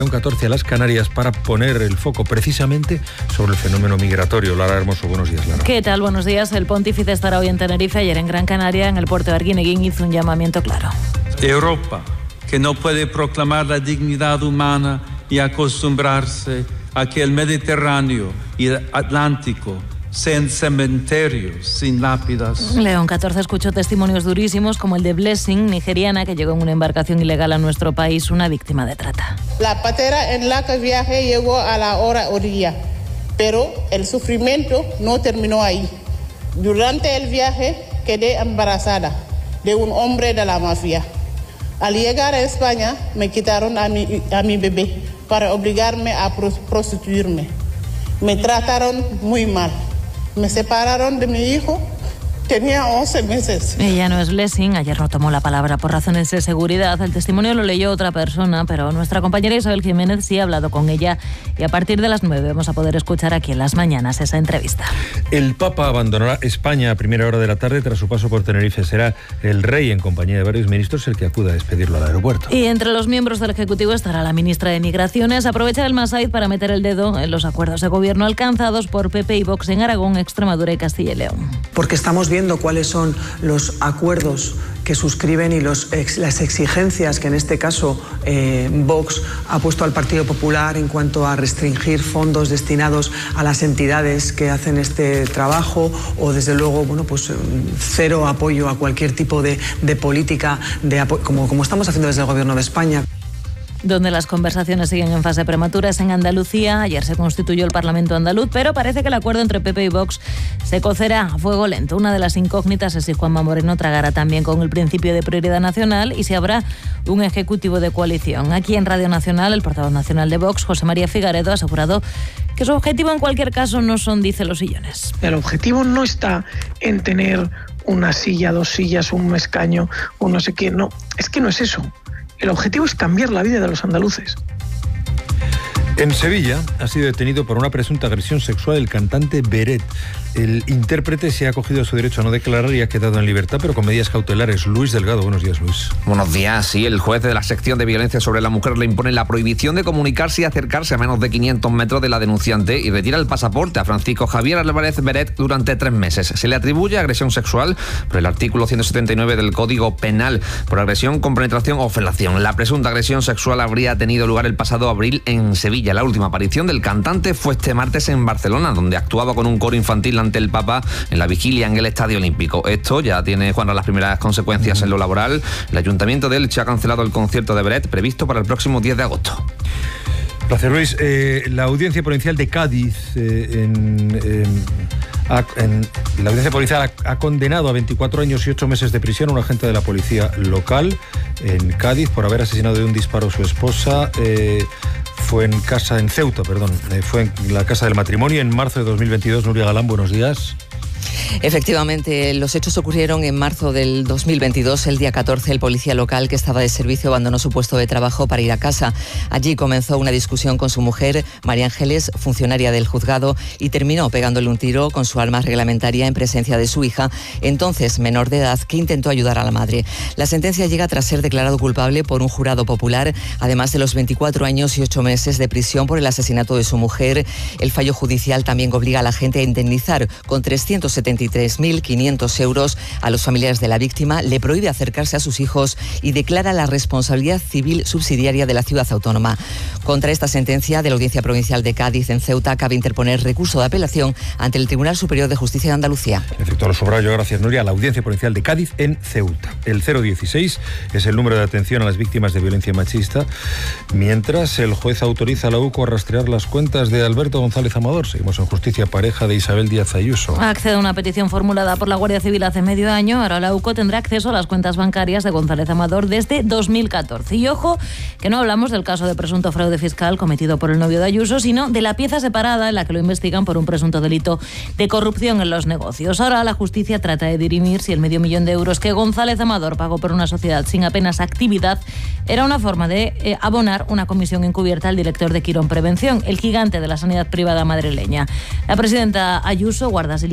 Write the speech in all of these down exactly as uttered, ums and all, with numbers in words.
catorce a las Canarias para poner el foco precisamente sobre el fenómeno migratorio. Lara Hermoso, buenos días, Lara. ¿Qué tal? Buenos días. El pontífice estará hoy en Tenerife. Ayer en Gran Canaria, en el puerto de Arguineguín, hizo un llamamiento claro. Europa, que no puede proclamar la dignidad humana y acostumbrarse a que el Mediterráneo y el Atlántico sean cementerios sin lápidas. León catorce escuchó testimonios durísimos como el de Blessing, nigeriana, que llegó en una embarcación ilegal a nuestro país, una víctima de trata. La patera en la que viajé llegó a la hora orilla, pero el sufrimiento no terminó ahí. Durante el viaje quedé embarazada de un hombre de la mafia. Al llegar a España me quitaron a mi, a mi bebé para obligarme a prostituirme. Me trataron muy mal. Me separaron de mi hijo, tenía once meses. Ella no es Blessing, ayer no tomó la palabra por razones de seguridad. El testimonio lo leyó otra persona, pero nuestra compañera Isabel Jiménez sí ha hablado con ella y a partir de las nueve vamos a poder escuchar aquí en Las Mañanas esa entrevista. El Papa abandonará España a primera hora de la tarde tras su paso por Tenerife. Será el rey, en compañía de varios ministros, el que acuda a despedirlo al aeropuerto. Y entre los miembros del Ejecutivo estará la ministra de Migraciones. Aprovecha el Masaid para meter el dedo en los acuerdos de gobierno alcanzados por P P y Vox en Aragón, Extremadura y Castilla y León. Porque estamos viendo cuáles son los acuerdos que suscriben y los, ex, las exigencias que en este caso eh, Vox ha puesto al Partido Popular en cuanto a restringir fondos destinados a las entidades que hacen este trabajo o desde luego bueno pues cero apoyo a cualquier tipo de, de política de apo- como, como estamos haciendo desde el Gobierno de España. Donde las conversaciones siguen en fase prematura es en Andalucía. Ayer se constituyó el Parlamento andaluz, pero parece que el acuerdo entre P P y Vox se cocerá a fuego lento. Una de las incógnitas es si Juanma Moreno tragará también con el principio de prioridad nacional y si habrá un ejecutivo de coalición. Aquí en Radio Nacional, el portavoz nacional de Vox, José María Figaredo, ha asegurado que su objetivo en cualquier caso no son, dice, los sillones. El objetivo no está en tener una silla, dos sillas, un escaño, o no sé qué. No, es que no es eso. El objetivo es cambiar la vida de los andaluces. En Sevilla ha sido detenido por una presunta agresión sexual el cantante Beret. El intérprete se ha acogido a su derecho a no declarar y ha quedado en libertad, pero con medidas cautelares. Luis Delgado, buenos días, Luis. Buenos días. Sí, el juez de la sección de violencia sobre la mujer le impone la prohibición de comunicarse y acercarse a menos de quinientos metros de la denunciante y retira el pasaporte a Francisco Javier Álvarez Beret durante tres meses. Se le atribuye agresión sexual por el artículo ciento setenta y nueve del Código Penal, por agresión con penetración o felación. La presunta agresión sexual habría tenido lugar el pasado abril en Sevilla. La última aparición del cantante fue este martes en Barcelona, donde actuaba con un coro infantil ante el Papa en la vigilia en el Estadio Olímpico. Esto ya tiene, Juanra, las primeras consecuencias en lo laboral. El Ayuntamiento de Elche ha cancelado el concierto de Beret previsto para el próximo diez de agosto. Gracias, Luis. Eh, la Audiencia Provincial de Cádiz eh, en, en, ha, en, la Audiencia Provincial ha, ha condenado a veinticuatro años y ocho meses de prisión a un agente de la policía local en Cádiz por haber asesinado de un disparo a su esposa. Eh, Fue en casa, en Ceuta, perdón. Eh, fue en la casa del matrimonio en marzo de dos mil veintidós. Nuria Galán, buenos días. Efectivamente, los hechos ocurrieron en marzo del dos mil veintidós. El día catorce, el policía local que estaba de servicio abandonó su puesto de trabajo para ir a casa. Allí comenzó una discusión con su mujer, María Ángeles, funcionaria del juzgado, y terminó pegándole un tiro con su arma reglamentaria en presencia de su hija, entonces menor de edad, que intentó ayudar a la madre. La sentencia llega tras ser declarado culpable por un jurado popular, además de los veinticuatro años y ocho meses de prisión por el asesinato de su mujer. El fallo judicial también obliga a la gente a indemnizar con trescientos setenta y tres mil quinientos euros a los familiares de la víctima, le prohíbe acercarse a sus hijos y declara la responsabilidad civil subsidiaria de la ciudad autónoma. Contra esta sentencia de la Audiencia Provincial de Cádiz en Ceuta cabe interponer recurso de apelación ante el Tribunal Superior de Justicia de Andalucía. Efecto lo subrayo, gracias, Nuria. La Audiencia Provincial de Cádiz en Ceuta. El cero dieciséis es el número de atención a las víctimas de violencia machista, mientras el juez autoriza a la U C O a rastrear las cuentas de Alberto González Amador. Seguimos en Justicia, pareja de Isabel Díaz Ayuso. Accede a una petición formulada por la Guardia Civil hace medio año. Ahora la U C O tendrá acceso a las cuentas bancarias de González Amador desde dos mil catorce. Y ojo, que no hablamos del caso de presunto fraude fiscal cometido por el novio de Ayuso, sino de la pieza separada en la que lo investigan por un presunto delito de corrupción en los negocios. Ahora la justicia trata de dirimir si el medio millón de euros que González Amador pagó por una sociedad sin apenas actividad era una forma de eh, abonar una comisión encubierta al director de Quirón Prevención, el gigante de la sanidad privada madrileña. La presidenta Ayuso guarda silencio, aunque ha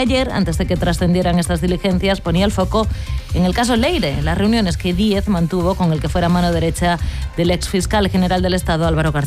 ayer, antes de que trascendieran estas diligencias, ponía el foco en el caso Leire, las reuniones que Díez mantuvo con el que fuera mano derecha del exfiscal general del Estado, Álvaro García.